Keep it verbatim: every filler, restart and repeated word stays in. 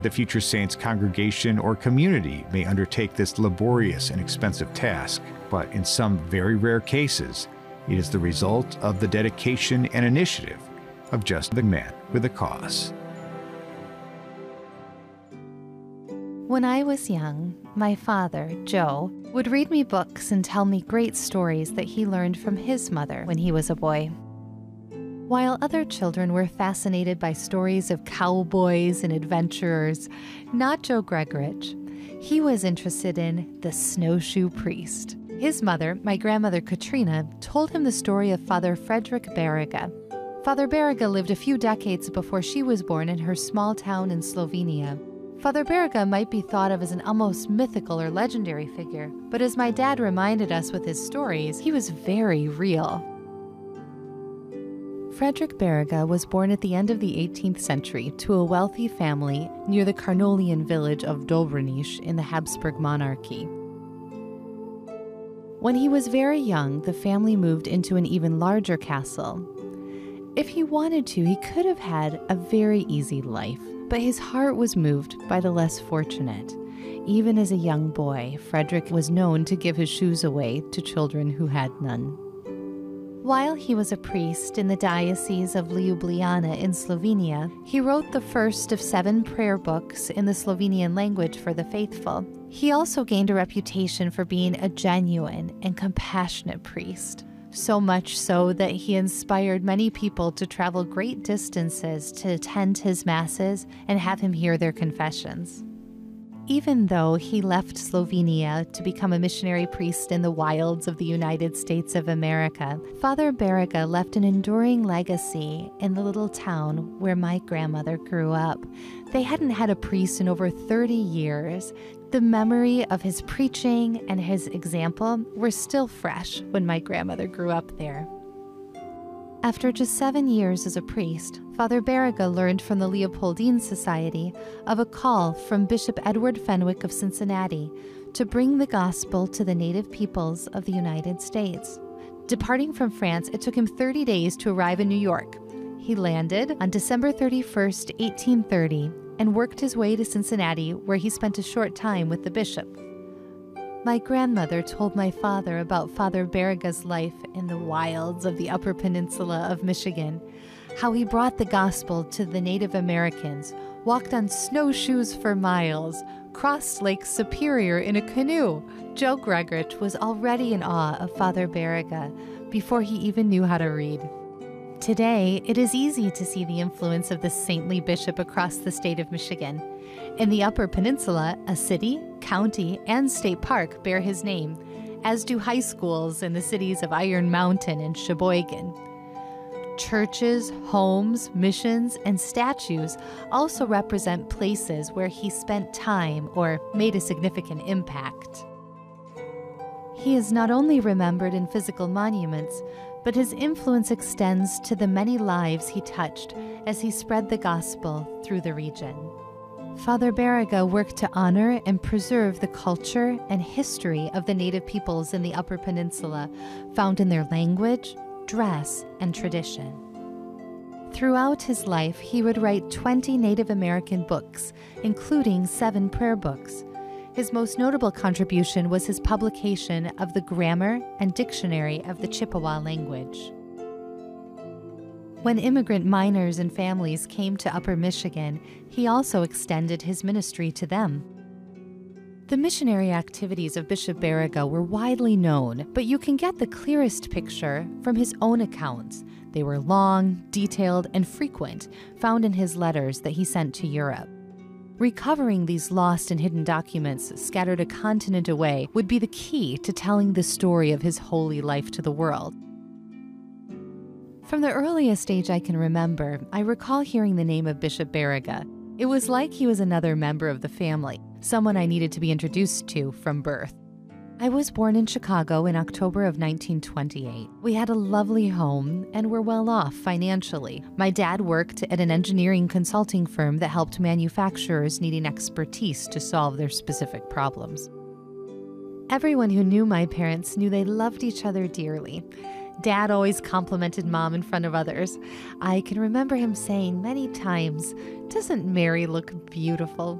The future saint's congregation or community may undertake this laborious and expensive task, but in some very rare cases, it is the result of the dedication and initiative of just the man with a cause. When I was young, my father, Joe, would read me books and tell me great stories that he learned from his mother when he was a boy. While other children were fascinated by stories of cowboys and adventurers, not Joe Gregorich. He was interested in the snowshoe priest. His mother, my grandmother Katrina, told him the story of Father Frederick Bariga. Father Bariga lived a few decades before she was born in her small town in Slovenia. Father Bariga might be thought of as an almost mythical or legendary figure, but as my dad reminded us with his stories, he was very real. Frederick Bariga was born at the end of the eighteenth century to a wealthy family near the Carnolian village of Dobraniš in the Habsburg monarchy. When he was very young, the family moved into an even larger castle. If he wanted to, he could have had a very easy life, but his heart was moved by the less fortunate. Even as a young boy, Frederick was known to give his shoes away to children who had none. While he was a priest in the Diocese of Ljubljana in Slovenia, he wrote the first of seven prayer books in the Slovenian language for the faithful. He also gained a reputation for being a genuine and compassionate priest, so much so that he inspired many people to travel great distances to attend his masses and have him hear their confessions. Even though he left Slovenia to become a missionary priest in the wilds of the United States of America, Father Bariga left an enduring legacy in the little town where my grandmother grew up. They hadn't had a priest in over thirty years. The memory of his preaching and his example were still fresh when my grandmother grew up there. After just seven years as a priest, Father Bariga learned from the Leopoldine Society of a call from Bishop Edward Fenwick of Cincinnati to bring the gospel to the native peoples of the United States. Departing from France, it took him thirty days to arrive in New York. He landed on December thirty-first, eighteen thirty, and worked his way to Cincinnati, where he spent a short time with the bishop. My grandmother told my father about Father Bariga's life in the wilds of the Upper Peninsula of Michigan, how he brought the gospel to the Native Americans, walked on snowshoes for miles, crossed Lake Superior in a canoe. Joe Gregorich was already in awe of Father Bariga before he even knew how to read. Today, it is easy to see the influence of this saintly bishop across the state of Michigan. In the Upper Peninsula, a city, county, and state park bear his name, as do high schools in the cities of Iron Mountain and Sheboygan. Churches, homes, missions, and statues also represent places where he spent time or made a significant impact. He is not only remembered in physical monuments, but his influence extends to the many lives he touched as he spread the gospel through the region. Father Bariga worked to honor and preserve the culture and history of the native peoples in the Upper Peninsula, found in their language, dress, and tradition. Throughout his life, he would write twenty Native American books, including seven prayer books. His most notable contribution was his publication of the Grammar and Dictionary of the Chippewa language. When immigrant miners and families came to Upper Michigan, he also extended his ministry to them. The missionary activities of Bishop Bariga were widely known, but you can get the clearest picture from his own accounts. They were long, detailed, and frequent, found in his letters that he sent to Europe. Recovering these lost and hidden documents scattered a continent away would be the key to telling the story of his holy life to the world. From the earliest age I can remember, I recall hearing the name of Bishop Bariga. It was like he was another member of the family, someone I needed to be introduced to from birth. I was born in Chicago in October of nineteen twenty-eight. We had a lovely home and were well off financially. My dad worked at an engineering consulting firm that helped manufacturers needing expertise to solve their specific problems. Everyone who knew my parents knew they loved each other dearly. Dad always complimented Mom in front of others. I can remember him saying many times, "Doesn't Mary look beautiful?"